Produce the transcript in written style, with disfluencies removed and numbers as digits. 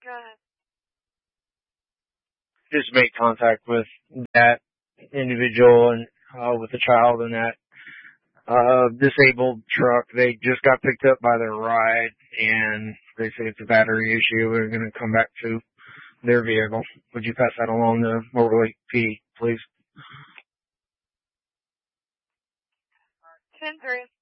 Go ahead. Just make contact with that individual and with the child in that disabled truck. They just got picked up by their ride, and they say it's a battery issue. They're going to come back to their vehicle. Would you pass that along to Mobile Lake PD, please? 10-3.